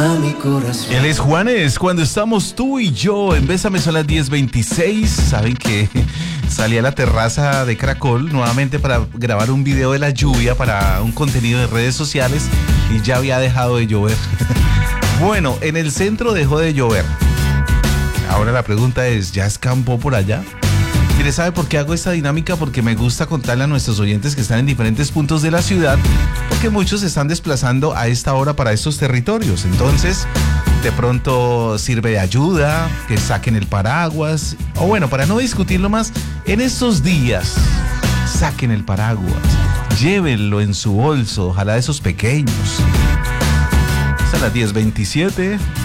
mi corazón. Él es Juanes, cuando estamos tú y yo en Bésame son las 10:26. Saben que salí a la terraza de Caracol nuevamente para grabar un video de la lluvia para un contenido de redes sociales y ya había dejado de llover. Bueno, en el centro dejó de llover. Ahora la pregunta es, ¿ya escampó por allá? ¿Quiere saber por qué hago esta dinámica? Porque me gusta contarle a nuestros oyentes que están en diferentes puntos de la ciudad, porque muchos se están desplazando a esta hora para estos territorios. Entonces, de pronto sirve de ayuda, que saquen el paraguas. O bueno, para no discutirlo más, en estos días, saquen el paraguas, llévenlo en su bolso, ojalá de esos pequeños. Son las 10:27.